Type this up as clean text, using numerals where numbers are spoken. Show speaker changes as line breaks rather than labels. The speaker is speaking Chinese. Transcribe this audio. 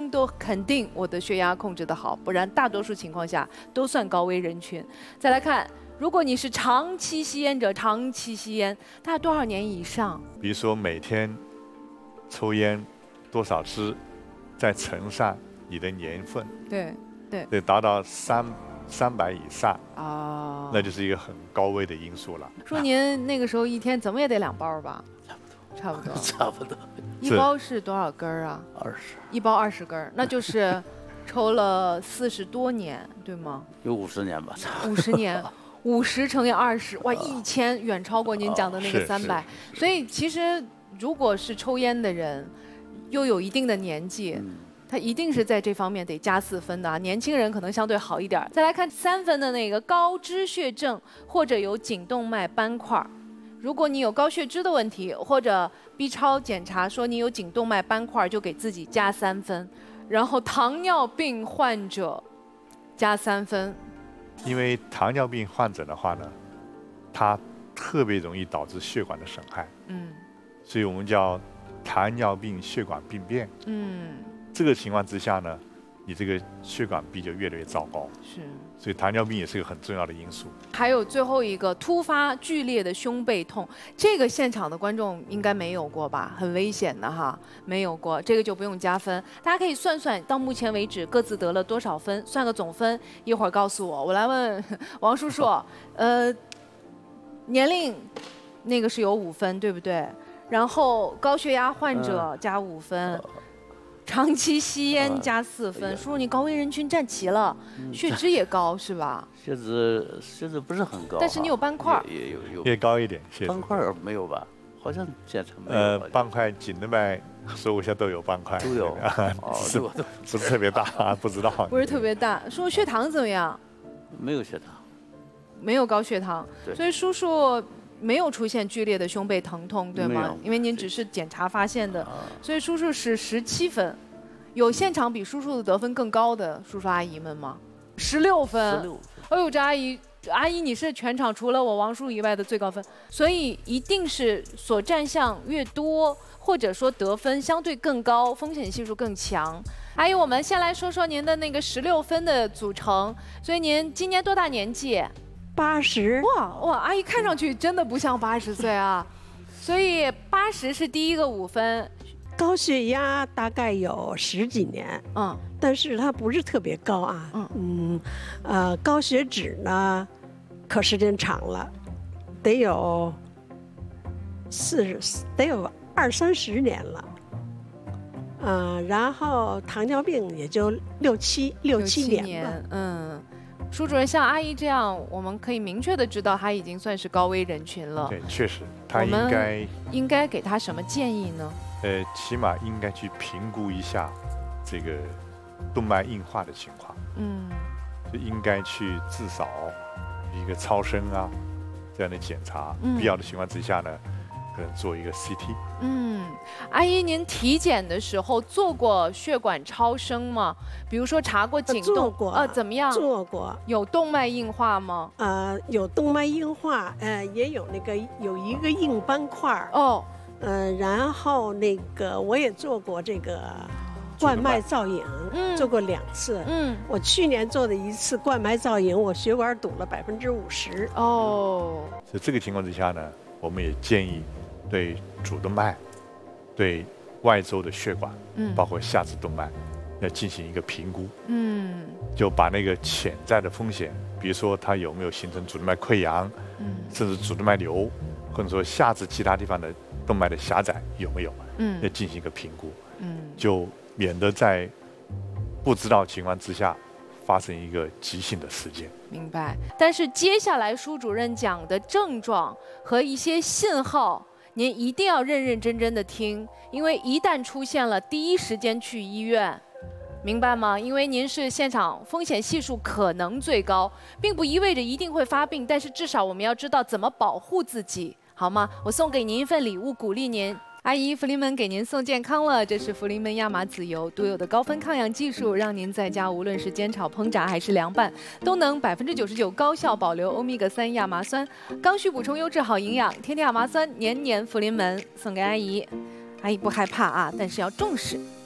都肯定我的血压控制得好，不然大多数情况下都算高危人群。再来看，如果你是长期吸烟者，长期吸烟，大概多少年以上？
比如说每天抽烟多少支，再乘上你的年份，
对，
得达到300以上，
哦，
那就是一个很高危的因素了。
说您那个时候一天怎么也得2包吧？差不多，
差不多。
一包是多少根儿啊
20，
一包20根儿，那就是抽了40多年，对吗？
有50年吧，差不多。
50年，50乘以20，哇，1000远超过您讲的那个300。所以其实如果是抽烟的人，又有一定的年纪。他一定是在这方面得加4分的啊，年轻人可能相对好一点。再来看3分的那个高脂血症或者有颈动脉斑块，如果你有高血脂的问题，或者 B 超检查说你有颈动脉斑块，就给自己加3分。然后糖尿病患者加3分，
因为糖尿病患者的话呢，它特别容易导致血管的损害，所以我们叫糖尿病血管病变，这个情况之下呢，你这个血管壁就越来越糟糕，
是，
所以糖尿病也是个很重要的因素。
还有最后一个突发剧烈的胸背痛，这个现场的观众应该没有过吧？很危险的哈，没有过，这个就不用加分。大家可以算算到目前为止各自得了多少分，算个总分，一会儿告诉我。我来问王叔叔，年龄那个是有5分，对不对？然后高血压患者加5分。长期吸烟加4分，叔叔你高危人群占齐了，血脂也高是吧？
血脂不是很高，
但是你有斑块，
也有
越高一点，
斑块没有吧？好像检查没有。
斑块颈动脉15下都有斑块，
都有，
不是特别大，不知道。
不是特别大。叔叔血糖怎么样？
没有血糖，
没有高血糖，所以叔叔没有出现剧烈的胸背疼痛，对吗？因为您只是检查发现的，所以叔叔是17分。有现场比叔叔的得分更高的叔叔阿姨们吗？16分。哎呦，这阿姨你是全场除了我王叔以外的最高分，所以一定是所占项越多，或者说得分相对更高，风险系数更强。阿姨，我们先来说说您的那个16分的组成。所以您今年多大年纪
？80。
哇，阿姨看上去真的不像80岁啊。所以80是第一个5分。
高血压大概有10几年，但是它不是特别高啊，高血脂呢，可时间长了，得有20-30年了，然后糖尿病也就六七年了，
舒主任，像阿姨这样，我们可以明确的知道她已经算是高危人群了。
对，确实，她
应该给她什么建议呢？
起码应该去评估一下这个动脉硬化的情况。就应该去至少一个超声啊这样的检查，必要的情况之下呢，可能做一个 CT。
阿姨，您体检的时候做过血管超声吗？比如说查过颈动？
做过。
怎么样？
做过。
有动脉硬化吗？
有动脉硬化，也有有一个硬斑块。然后我也做过这个冠脉造影，做过2次。我去年做的1次冠脉造影，我血管堵了50%。
所以这个情况之下呢，我们也建议对主动脉、对外周的血管，包括下肢动脉，要进行一个评估。就把那个潜在的风险，比如说它有没有形成主动脉溃疡，甚至主动脉瘤，或者说下肢其他地方的动脉的狭窄有没有，要进行一个评估，就免得在不知道情况之下发生一个急性的事件。
明白。但是接下来舒主任讲的症状和一些信号，您一定要认认真真的听，因为一旦出现了，第一时间去医院。明白吗？因为您是现场风险系数可能最高，并不意味着一定会发病，但是至少我们要知道怎么保护自己，好吗？我送给您一份礼物，鼓励您。阿姨，福临门给您送健康了，这是福临门亚麻籽油独有的高分抗氧技术，让您在家无论是煎炒烹炸还是凉拌，都能99%高效保留欧米伽3亚麻酸，刚需补充优质好营养，天天亚麻酸，年年福临门，送给阿姨。阿姨不害怕啊，但是要重视。